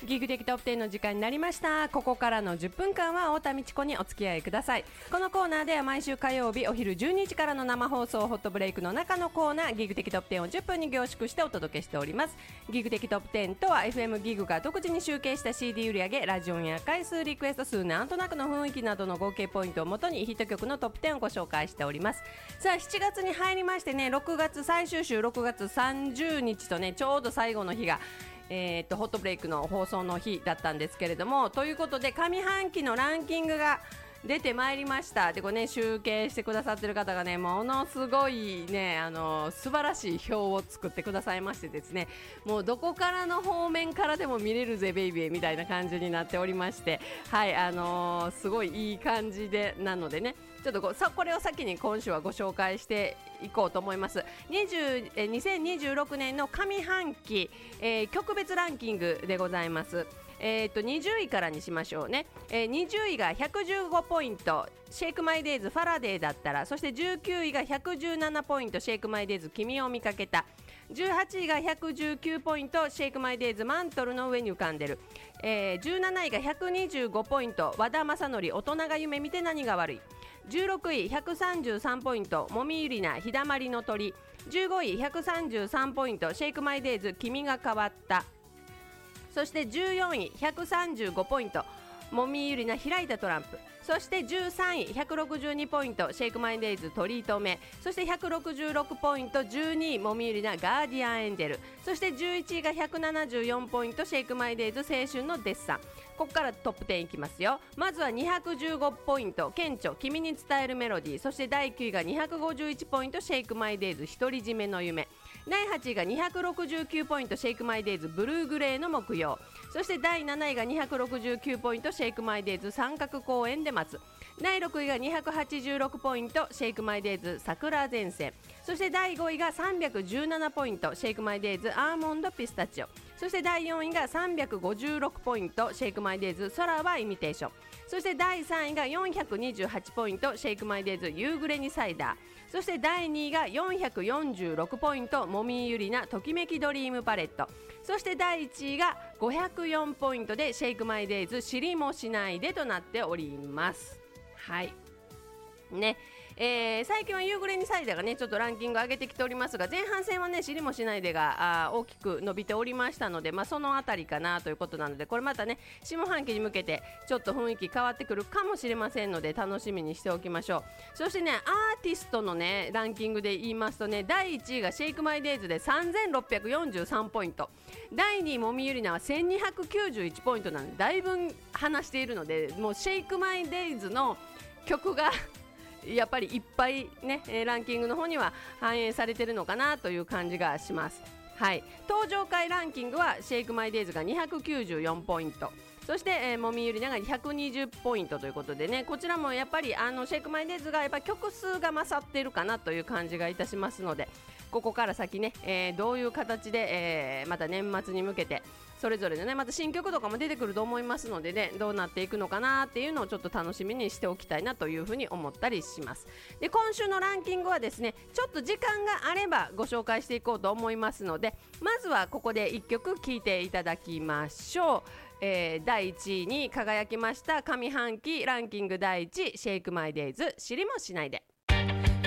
ギグ的トップ10の時間になりました。ここからの10分間は太田美智子にお付き合いください。このコーナーでは毎週火曜日お昼12時からの生放送ホットブレイクの中のコーナー、ギグ的トップ10を10分に凝縮してお届けしております。ギグ的トップ10とは FM ギグが独自に集計した CD 売上、ラジオや回数、リクエスト数、なんとなくの雰囲気などの合計ポイントをもとにヒット曲のトップ10をご紹介しております。さあ7月に入りましてね、6月最終週6月30日とね、ちょうど最後の日がホットブレイクの放送の日だったんですけれども、ということで上半期のランキングが出てまいりました。でこれね、集計してくださってる方がね、ものすごいね、素晴らしい表を作ってくださいましてですね、もうどこからの方面からでも見れるぜベイビーみたいな感じになっておりまして、はい、すごいいい感じでなのでね、ちょっとこれを先に今週はご紹介していこうと思います。2026年の上半期、曲別ランキングでございます。20位からにしましょうね。20位が115ポイント、シェイクマイデイズファラデーだったら、そして19位が117ポイント、シェイクマイデイズ君を見かけた。18位が119ポイント、シェイクマイデイズマントルの上に浮かんでる。17位が125ポイント、和田正則大人が夢見て何が悪い。16位133ポイント、もみゆりな日だまりの鳥。15位133ポイント、シェイクマイデイズ君が変わった。そして14位135ポイント、もみゆりな開いたトランプ。そして13位162ポイント、シェイクマイデイズトリートメ。そして166ポイント、12位もみゆりなガーディアンエンジェル。そして11位が174ポイント、シェイクマイデイズ青春のデッサン。ここからトップ10いきますよ。まずは215ポイント、顕著君に伝えるメロディー。そして第9位が251ポイント、シェイクマイデイズ独り占めの夢。第8位が269ポイント、シェイクマイデイズブルーグレーの木曜。そして第7位が269ポイント、シェイクマイデイズ三角公園で待つ。第6位が286ポイント、シェイクマイデイズ桜前線。そして第5位が317ポイント、シェイクマイデイズアーモンドピスタチオ。そして第4位が356ポイント、シェイクマイデイズ空はイミテーション。そして第3位が428ポイント、シェイクマイデイズ夕暮れにサイダー。そして第2位が446ポイント、もみゆりなときめきドリームパレット。そして第1位が504ポイントで、シェイクマイデイズ知りもしないでとなっております。はいね、最近は夕暮れにサイダーがねちょっとランキング上げてきておりますが、前半戦はね知りもしないでが大きく伸びておりましたので、そのあたりかなということなので、これまたね下半期に向けてちょっと雰囲気変わってくるかもしれませんので、楽しみにしておきましょう。そしてね、アーティストのねランキングで言いますとね、第1位がシェイクマイデイズで3643ポイント、第2位もみゆりなは1291ポイントなので、だいぶ離しているので、もうシェイクマイデイズの曲がやっぱりいっぱいねランキングの方には反映されているのかなという感じがします。はい、登場回ランキングはシェイクマイデイズが294ポイント、そして、もみゆりなが120ポイントということでね、こちらもやっぱりシェイクマイデイズがやっぱり曲数が勝っているかなという感じがいたしますので、ここから先ね、どういう形で、また年末に向けてそれぞれのねまた新曲とかも出てくると思いますのでね、どうなっていくのかなっていうのをちょっと楽しみにしておきたいなというふうに思ったりします。で今週のランキングはですね、ちょっと時間があればご紹介していこうと思いますので、まずはここで1曲聴いていただきましょう。第1位に輝きました上半期ランキング第1位、シェイクマイデイズ知りもしないで。